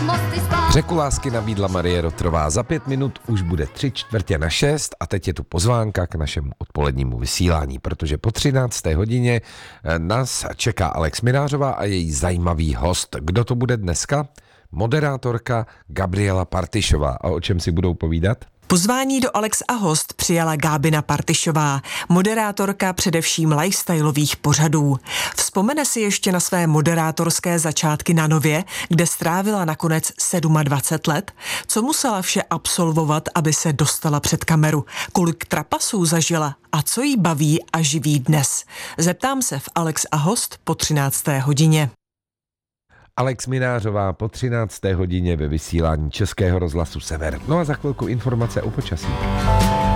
Řeku lásky nabídla Marie Rotrová. Za 5 minut už bude 5:45 a teď je tu pozvánka k našemu odpolednímu vysílání, protože po 13. hodině nás čeká Alex Minářová a její zajímavý host. Kdo to bude dneska? Moderátorka Gabriela Partyšová. A o čem si budou povídat? Pozvání do Alex a host přijala Gábina Partyšová, moderátorka především lifestyleových pořadů. Vzpomene si ještě na své moderátorské začátky na Nově, kde strávila nakonec 27 let? Co musela vše absolvovat, aby se dostala před kameru? Kolik trapasů zažila? A co jí baví a živí dnes? Zeptám se v Alex a host po 13. hodině. Alex Minářová po 13. hodině ve vysílání Českého rozhlasu Sever. No a za chvilku informace o počasí.